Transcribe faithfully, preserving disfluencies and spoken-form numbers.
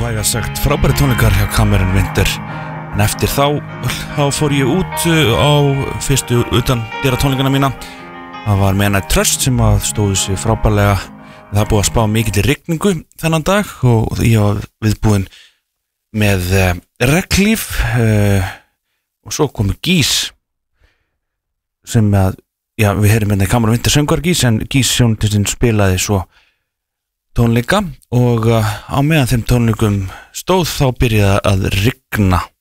vægast sagt frábæri tónleikar hjá Cameron Winter. En eftir þá, þá fór ég út á fyrstu utan dyra tónleikana mína. Það var Men I Trust sem að stóðu sig frábærlega. Það búið að spá mikill rigningu þennan dag og ég var viðbúinn með uh, reglíf uh, og svo komu Gís sem að, já, við heyrum hérna Cameron Winter söngvar Gís, en Gís sjónutistinn spilaði svo tónleika og uh, á meðan þeim tónleikum stóð þá byrjaði að rigna.